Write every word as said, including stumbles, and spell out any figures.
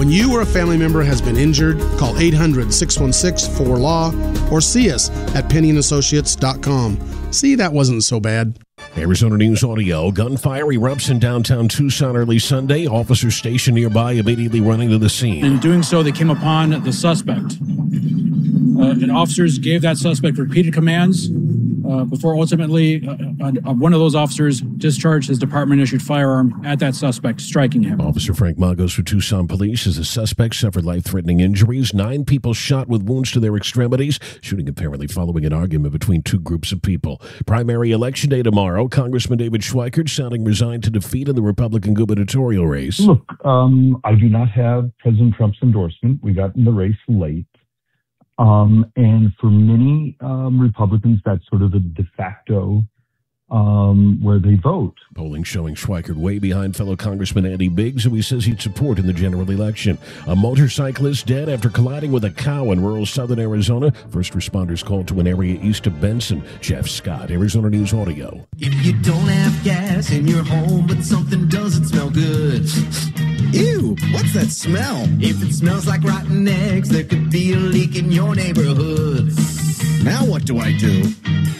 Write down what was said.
When you or a family member has been injured, call eight hundred, six one six, four L A W or see us at penny and associates dot com. See, that wasn't so bad. Arizona News Audio. Gunfire erupts in downtown Tucson early Sunday. Officers stationed nearby immediately running to the scene. In doing so, they came upon the suspect. Uh, and officers gave that suspect repeated commands uh, before ultimately uh, uh, one of those officers discharged his department-issued firearm at that suspect, striking him. Officer Frank Magos for Tucson Police says the suspect suffered life-threatening injuries. Nine people shot with wounds to their extremities, shooting apparently following an argument between two groups of people. Primary election day tomorrow. Congressman David Schweikert sounding resigned to defeat in the Republican gubernatorial race. Look, um, I do not have President Trump's endorsement. We got in the race late. Um, and for many um, Republicans, that's sort of a de facto um, where they vote. Polling showing Schweikert way behind fellow Congressman Andy Biggs, who he says he'd support in the general election. A motorcyclist dead after colliding with a cow in rural southern Arizona. First responders called to an area east of Benson. Jeff Scott, Arizona News Audio. If you don't have gas in your home, but something doesn't smell good. Ew, what's that smell? If it smells like rotten eggs, there could be a leak in your neighborhood. Now what do I do?